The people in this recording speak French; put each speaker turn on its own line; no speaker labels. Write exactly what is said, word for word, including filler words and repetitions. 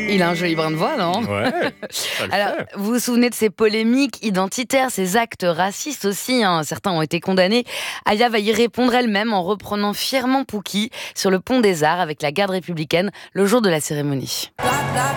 Il a un joli brin de voix, non ?
Ouais, ça le
Alors,
fait.
vous vous souvenez de ces polémiques identitaires, ces actes racistes aussi, hein, certains ont été condamnés. Aya va y répondre elle-même en reprenant fièrement Pouki sur le pont des Arts avec la garde républicaine le jour de la cérémonie.